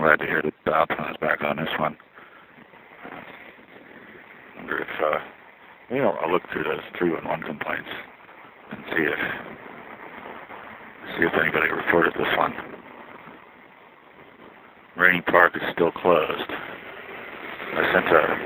glad to hear that the outcome is back on this one. I wonder if, I'll look through those 311 complaints and see if anybody reported this one. Rainy Park is still closed. I sent a